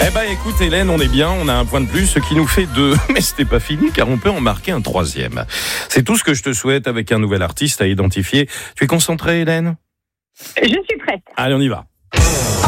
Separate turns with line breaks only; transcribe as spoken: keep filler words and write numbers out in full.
Eh ben écoute Hélène, on est bien, on a un point de plus, ce qui nous fait deux. Mais c'était pas fini car on peut en marquer un troisième. C'est tout ce que je te souhaite avec un nouvel artiste à identifier. Tu es concentrée Hélène ?
Je suis prête.
Allez, on y va.